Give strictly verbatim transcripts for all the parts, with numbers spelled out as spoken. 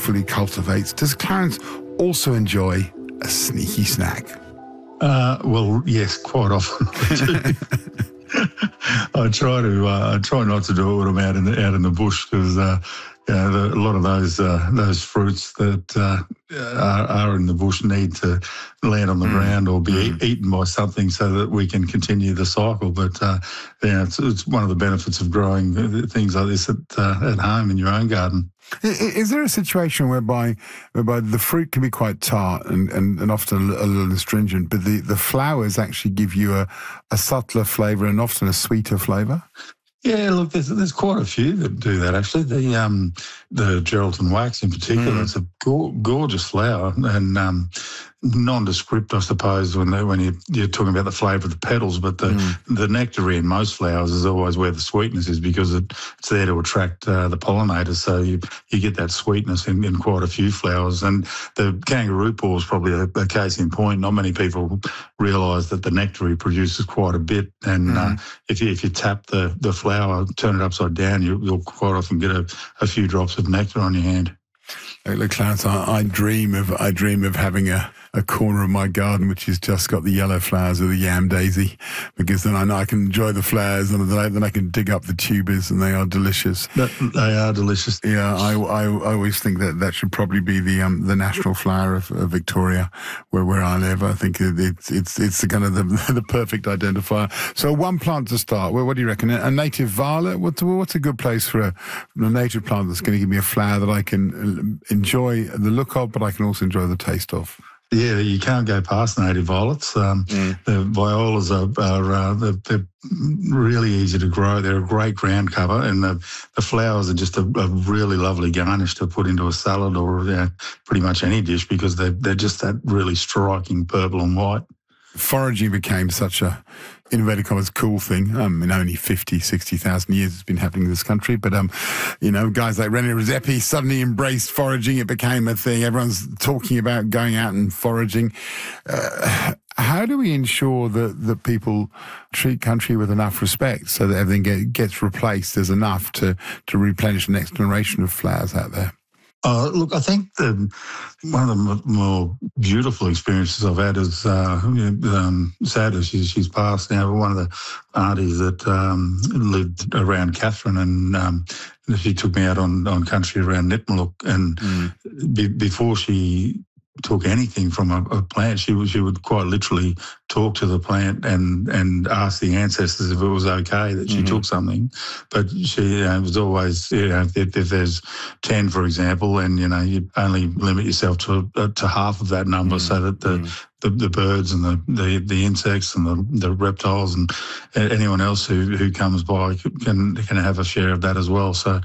carefully cultivates, does Clarence also enjoy a sneaky snack? Uh, well, yes, quite often. I try to. Uh, I try not to do it when I'm out in the out in the bush because uh, you know, the, a lot of those uh, those fruits that uh, are, are in the bush need to land on the mm. ground or be mm. eaten by something so that we can continue the cycle. But uh, yeah, it's, it's one of the benefits of growing things like this at uh, at home in your own garden. Is there a situation whereby whereby the fruit can be quite tart and, and, and often a little astringent, but the, the flowers actually give you a, a subtler flavour and often a sweeter flavour? Yeah, look, there's there's quite a few that do that actually. The um the Geraldton wax in particular, mm. it's a go- gorgeous flower and um, nondescript, I suppose, when they, when you, you're talking about the flavour of the petals. But the mm. the nectar in most flowers is always where the sweetness is because it, it's there to attract uh, the pollinators. So you you get that sweetness in, in quite a few flowers. And the kangaroo paw is probably a, a case in point. Not many people realise that the nectar he produces quite a bit. And mm. uh, if you if you tap the the flower, turn it upside down, you, you'll quite often get a, a few drops of nectar on your hand. Look, Clarence, I, I dream of I dream of having a, a corner of my garden which has just got the yellow flowers of the yam daisy, because then I know I can enjoy the flowers and then I, then I can dig up the tubers and they are delicious. That, they are delicious. Yeah, I, I, I always think that that should probably be the um the national flower of, of Victoria, where where I live. I think it, it's it's it's the kind of the the perfect identifier. So one plant to start. Well, what do you reckon? A native violet? What's what's a good place for a, a native plant that's going to give me a flower that I can enjoy the look of, but I can also enjoy the taste of? Yeah, you can't go past native violets. Um, mm. The violas are, are uh, they're, they're really easy to grow. They're a great ground cover, and the, the flowers are just a, a really lovely garnish to put into a salad or you know, pretty much any dish because they're, they're just that really striking purple and white. Foraging became such a, inverted commas, cool thing. Um, in only fifty, sixty thousand years it's been happening in this country. But, um, you know, guys like René Redzepi suddenly embraced foraging. It became a thing. Everyone's talking about going out and foraging. Uh, how do we ensure that, that people treat country with enough respect so that everything get, gets replaced? There's enough to, to replenish the next generation of flowers out there? Uh, look, I think the, one of the more beautiful experiences I've had is uh, um, sadly she's, she's passed now, but one of the aunties that um, lived around Katherine and um, she took me out on, on country around Nitmaluk and mm. be, before she took anything from a, a plant, she would, she would quite literally talk to the plant and, and ask the ancestors if it was okay that she mm-hmm. took something. But she you know, was always, you know, if, if there's ten, for example, and, you know, you only limit yourself to uh, to half of that number mm-hmm. so that the, mm-hmm. the, the birds and the, the, the insects and the, the reptiles and anyone else who, who comes by can can have a share of that as well. So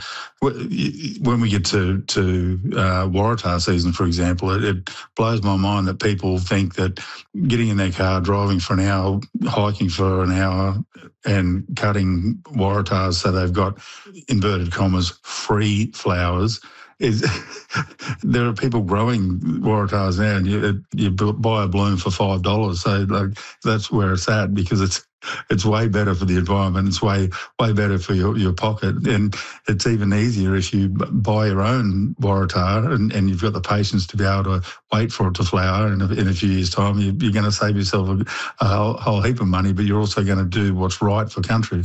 when we get to, to uh, Waratah season, for example, it, it blows my mind that people think that getting in their car, driving for an hour, hiking for an hour and cutting Waratahs so they've got, inverted commas, free flowers is there are people growing Waratahs now and you, you buy a bloom for five dollars. So like that's where it's at because it's it's way better for the environment. It's way way better for your, your pocket. And it's even easier if you buy your own Waratah and, and you've got the patience to be able to wait for it to flower. And in a few years' time, you, you're going to save yourself a, a whole, whole heap of money, but you're also going to do what's right for country.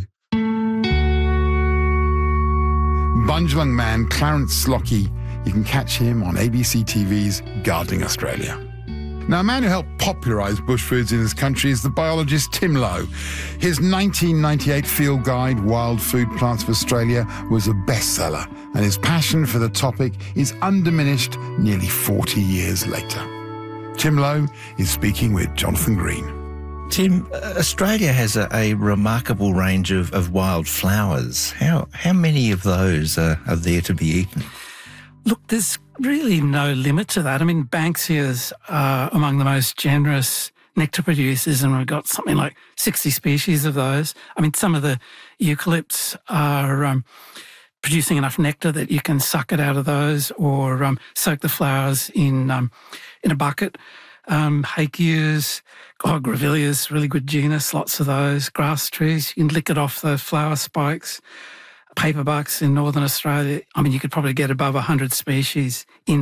Bundjalung man Clarence Lockey. You can catch him on A B C T V's Gardening Australia. Now, a man who helped popularise bush foods in this country is the biologist Tim Lowe. His nineteen ninety-eight field guide, Wild Food Plants of Australia, was a bestseller, and his passion for the topic is undiminished nearly forty years later. Tim Lowe is speaking with Jonathan Green. Tim, Australia has a, a remarkable range of, of wild flowers. How how many of those are, are there to be eaten? Look, there's really no limit to that. I mean, Banksias are among the most generous nectar producers, and we've got something like sixty species of those. I mean, some of the eucalypts are um, producing enough nectar that you can suck it out of those or um, soak the flowers in um, in a bucket. Um, Hakeas, oh, Grevilleas, really good genus, lots of those. Grass trees, you can lick it off the flower spikes. Paperbucks in Northern Australia, I mean, you could probably get above one hundred species in